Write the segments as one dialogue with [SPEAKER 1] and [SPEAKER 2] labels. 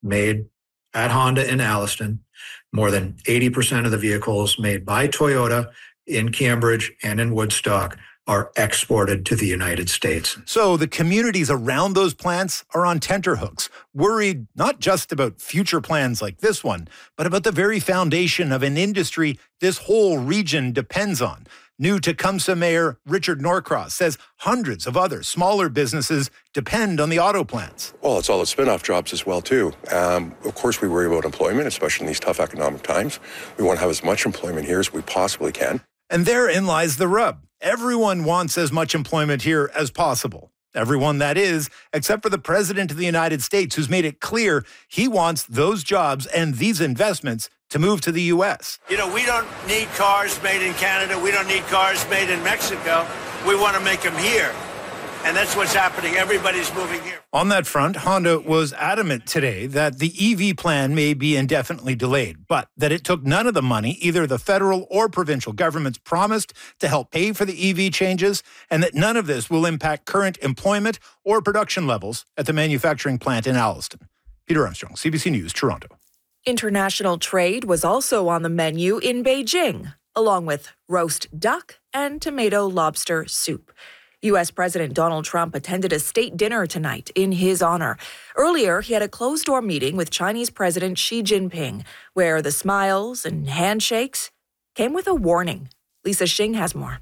[SPEAKER 1] made at Honda in Alliston. More than 80% of the vehicles made by Toyota in Cambridge and in Woodstock are exported to the United States.
[SPEAKER 2] So the communities around those plants are on tenterhooks, worried not just about future plans like this one, but about the very foundation of an industry this whole region depends on. New Tecumseh Mayor Richard Norcross says hundreds of other smaller businesses depend on the auto plants.
[SPEAKER 3] Well, it's all the spin-off jobs as well, too. Of course, we worry about employment, especially in these tough economic times. We want to have as much employment here as we possibly can.
[SPEAKER 2] And therein lies the rub. Everyone wants as much employment here as possible. Everyone, that is, except for the President of the United States, who's made it clear he wants those jobs and these investments to move to the U.S.
[SPEAKER 4] You know, we don't need cars made in Canada. We don't need cars made in Mexico. We want to make them here. And that's what's happening. Everybody's moving here.
[SPEAKER 2] On that front, Honda was adamant today that the EV plan may be indefinitely delayed, but that it took none of the money either the federal or provincial governments promised to help pay for the EV changes, and that none of this will impact current employment or production levels at the manufacturing plant in Alliston. Peter Armstrong, CBC News, Toronto.
[SPEAKER 5] International trade was also on the menu in Beijing, along with roast duck and tomato lobster soup. U.S. President Donald Trump attended a state dinner tonight in his honor. Earlier, he had a closed-door meeting with Chinese President Xi Jinping, where the smiles and handshakes came with a warning. Lisa Xing has more.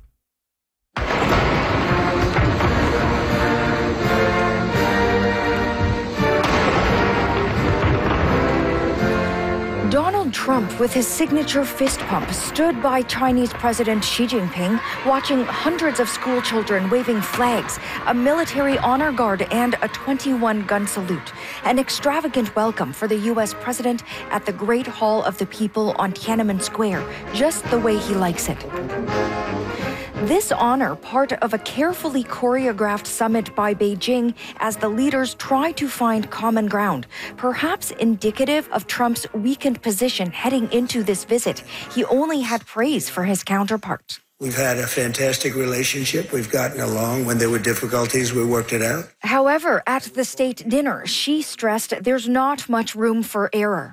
[SPEAKER 6] Donald Trump, with his signature fist pump, stood by Chinese President Xi Jinping, watching hundreds of school children waving flags, a military honor guard, and a 21-gun salute. An extravagant welcome for the U.S. president at the Great Hall of the People on Tiananmen Square, just the way he likes it. This honor, part of a carefully choreographed summit by Beijing as the leaders try to find common ground, perhaps indicative of Trump's weakened position heading into this visit. He only had praise for his counterpart.
[SPEAKER 7] We've had a fantastic relationship. We've gotten along. When there were difficulties, we worked it out.
[SPEAKER 6] However, at the state dinner, Xi stressed there's not much room for error.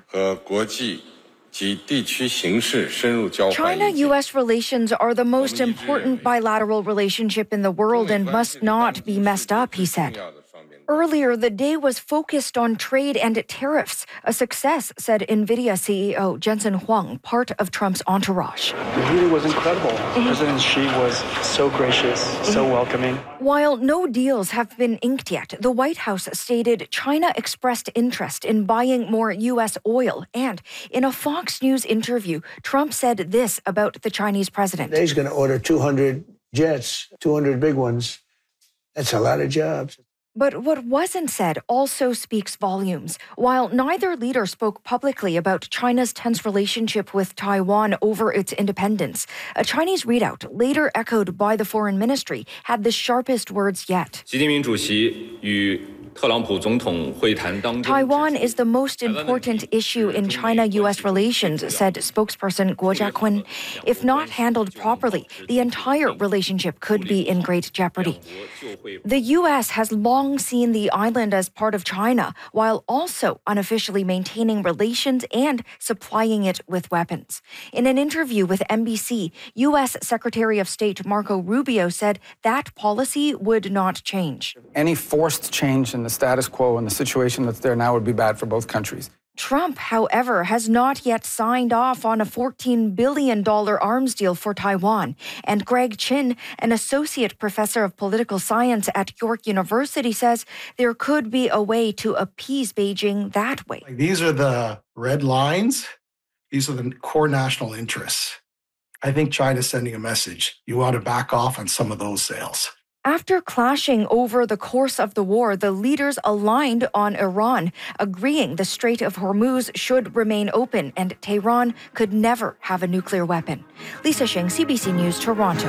[SPEAKER 6] China-U.S. relations are the most important bilateral relationship in the world and must not be messed up, he said. Earlier, the day was focused on trade and tariffs, a success, said NVIDIA CEO Jensen Huang, part of Trump's entourage.
[SPEAKER 8] It really was incredible. President Xi was so gracious, so welcoming.
[SPEAKER 6] While no deals have been inked yet, the White House stated China expressed interest in buying more U.S. oil. And in a Fox News interview, Trump said this about the Chinese president.
[SPEAKER 7] He's going to order 200 jets, 200 big ones. That's a lot of jobs.
[SPEAKER 6] But what wasn't said also speaks volumes. While neither leader spoke publicly about China's tense relationship with Taiwan over its independence, a Chinese readout, later echoed by the foreign ministry, had the sharpest words yet. Taiwan is the most important issue in China-U.S. relations, said spokesperson Guo Jiakun. If not handled properly, the entire relationship could be in great jeopardy. The U.S. has long seen the island as part of China, while also unofficially maintaining relations and supplying it with weapons. In an interview with NBC, U.S. Secretary of State Marco Rubio said that policy would not change.
[SPEAKER 8] Any forced change in the status quo and the situation that's there now would be bad for both countries.
[SPEAKER 6] Trump, however, has not yet signed off on a $14 billion arms deal for Taiwan. And Greg Chin, an associate professor of political science at York University, says there could be a way to appease Beijing that way.
[SPEAKER 9] These are the red lines. These are the core national interests. I think China's sending a message. You want to back off on some of those sales.
[SPEAKER 6] After clashing over the course of the war, the leaders aligned on Iran, agreeing the Strait of Hormuz should remain open and Tehran could never have a nuclear weapon. Lisa Xing, CBC News, Toronto.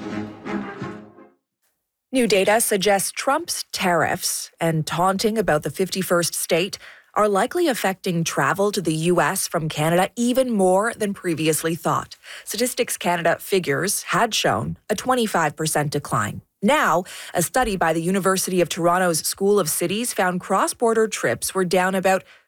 [SPEAKER 5] New data suggests Trump's tariffs and taunting about the 51st state are likely affecting travel to the U.S. from Canada even more than previously thought. Statistics Canada figures had shown a 25% decline. Now, a study by the University of Toronto's School of Cities found cross-border trips were down about